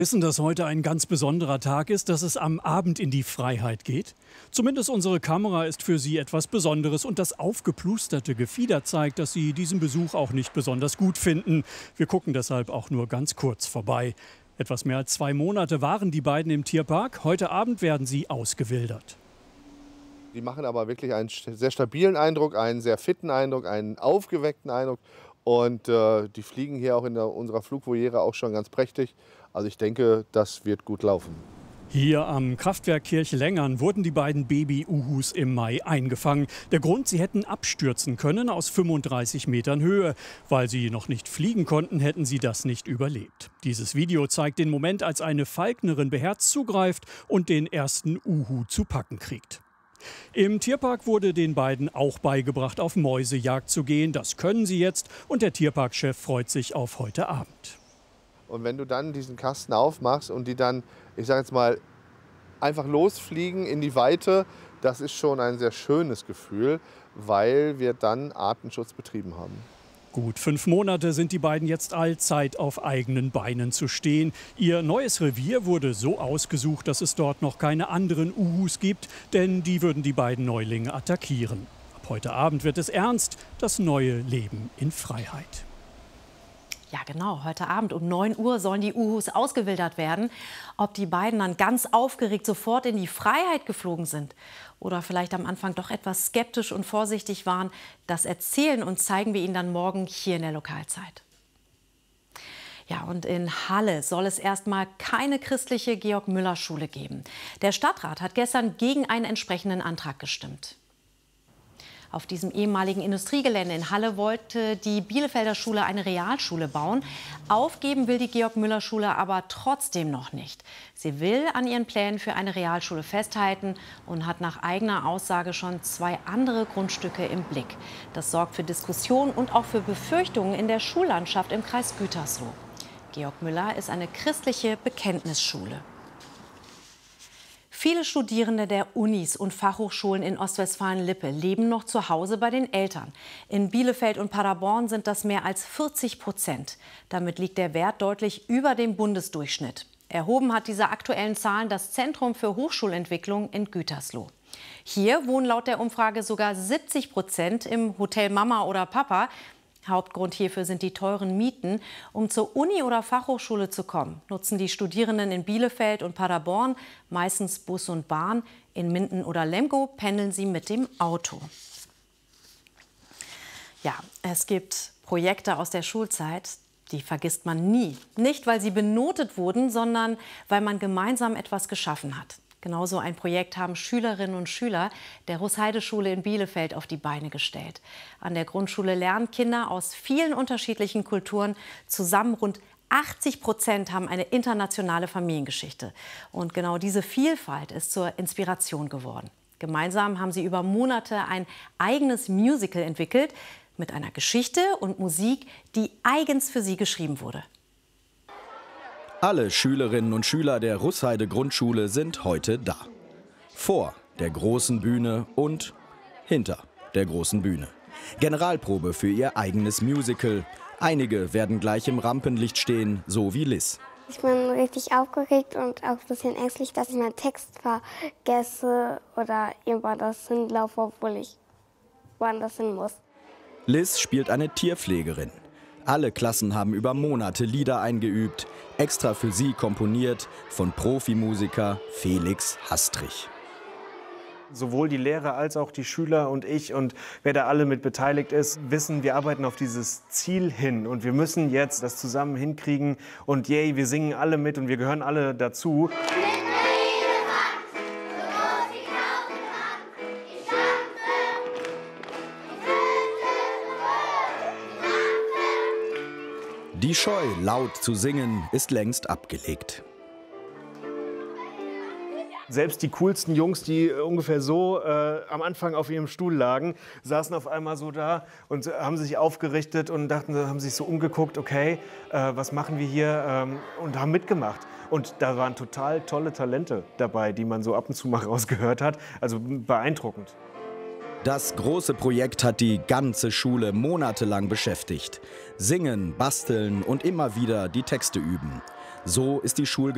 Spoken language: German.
Wissen, dass heute ein ganz besonderer Tag ist, dass es am Abend in die Freiheit geht? Zumindest unsere Kamera ist für Sie etwas Besonderes und das aufgeplusterte Gefieder zeigt, dass Sie diesen Besuch auch nicht besonders gut finden. Wir gucken deshalb auch nur ganz kurz vorbei. Etwas mehr als 2 Monate waren die beiden im Tierpark. Heute Abend werden sie ausgewildert. Die machen aber wirklich einen sehr stabilen Eindruck, einen sehr fitten Eindruck, einen aufgeweckten Eindruck. Und die fliegen hier auch in unserer Flugvoliere auch schon ganz prächtig. Also ich denke, das wird gut laufen. Hier am Kraftwerk Kirchlengern wurden die beiden Baby-Uhus im Mai eingefangen. Der Grund, sie hätten abstürzen können aus 35 Metern Höhe. Weil sie noch nicht fliegen konnten, hätten sie das nicht überlebt. Dieses Video zeigt den Moment, als eine Falknerin beherzt zugreift und den ersten Uhu zu packen kriegt. Im Tierpark wurde den beiden auch beigebracht, auf Mäusejagd zu gehen. Das können sie jetzt und der Tierparkchef freut sich auf heute Abend. Und wenn du dann diesen Kasten aufmachst und die dann, ich sage jetzt mal, einfach losfliegen in die Weite, das ist schon ein sehr schönes Gefühl, weil wir dann Artenschutz betrieben haben. Gut 5 Monate sind die beiden jetzt alt, Zeit auf eigenen Beinen zu stehen. Ihr neues Revier wurde so ausgesucht, dass es dort noch keine anderen Uhus gibt, denn die würden die beiden Neulinge attackieren. Ab heute Abend wird es ernst, das neue Leben in Freiheit. Ja, genau. Heute Abend um 9 Uhr sollen die Uhus ausgewildert werden. Ob die beiden dann ganz aufgeregt sofort in die Freiheit geflogen sind oder vielleicht am Anfang doch etwas skeptisch und vorsichtig waren, das erzählen und zeigen wir Ihnen dann morgen hier in der Lokalzeit. Ja, und in Halle soll es erstmal keine christliche Georg-Müller-Schule geben. Der Stadtrat hat gestern gegen einen entsprechenden Antrag gestimmt. Auf diesem ehemaligen Industriegelände in Halle wollte die Bielefelder Schule eine Realschule bauen. Aufgeben will die Georg-Müller-Schule aber trotzdem noch nicht. Sie will an ihren Plänen für eine Realschule festhalten und hat nach eigener Aussage schon 2 andere Grundstücke im Blick. Das sorgt für Diskussionen und auch für Befürchtungen in der Schullandschaft im Kreis Gütersloh. Georg Müller ist eine christliche Bekenntnisschule. Viele Studierende der Unis und Fachhochschulen in Ostwestfalen-Lippe leben noch zu Hause bei den Eltern. In Bielefeld und Paderborn sind das mehr als 40%. Damit liegt der Wert deutlich über dem Bundesdurchschnitt. Erhoben hat diese aktuellen Zahlen das Zentrum für Hochschulentwicklung in Gütersloh. Hier wohnen laut der Umfrage sogar 70% im Hotel Mama oder Papa. Hauptgrund hierfür sind die teuren Mieten. Um zur Uni oder Fachhochschule zu kommen, nutzen die Studierenden in Bielefeld und Paderborn meistens Bus und Bahn. In Minden oder Lemgo pendeln sie mit dem Auto. Ja, es gibt Projekte aus der Schulzeit, die vergisst man nie. Nicht, weil sie benotet wurden, sondern weil man gemeinsam etwas geschaffen hat. Genauso ein Projekt haben Schülerinnen und Schüler der Rußheide-Schule in Bielefeld auf die Beine gestellt. An der Grundschule lernen Kinder aus vielen unterschiedlichen Kulturen. Zusammen rund 80% haben eine internationale Familiengeschichte. Und genau diese Vielfalt ist zur Inspiration geworden. Gemeinsam haben sie über Monate ein eigenes Musical entwickelt mit einer Geschichte und Musik, die eigens für sie geschrieben wurde. Alle Schülerinnen und Schüler der Rußheide-Grundschule sind heute da. Vor der großen Bühne und hinter der großen Bühne. Generalprobe für ihr eigenes Musical. Einige werden gleich im Rampenlicht stehen, so wie Liz. Ich bin richtig aufgeregt und auch ein bisschen ängstlich, dass ich meinen Text vergesse oder irgendwann das hinlaufe, obwohl ich woanders hin muss. Liz spielt eine Tierpflegerin. Alle Klassen haben über Monate Lieder eingeübt, extra für sie komponiert von Profimusiker Felix Hastrich. Sowohl die Lehrer als auch die Schüler und ich und wer da alle mit beteiligt ist, wissen, wir arbeiten auf dieses Ziel hin und wir müssen jetzt das zusammen hinkriegen und yay, wir singen alle mit und wir gehören alle dazu. Die Scheu, laut zu singen, ist längst abgelegt. Selbst die coolsten Jungs, die ungefähr so am Anfang auf ihrem Stuhl lagen, saßen auf einmal so da und haben sich aufgerichtet und haben sich so umgeguckt, okay, was machen wir hier, und haben mitgemacht. Und da waren total tolle Talente dabei, die man so ab und zu mal rausgehört hat. Also beeindruckend. Das große Projekt hat die ganze Schule monatelang beschäftigt. Singen, basteln und immer wieder die Texte üben. So ist die Schule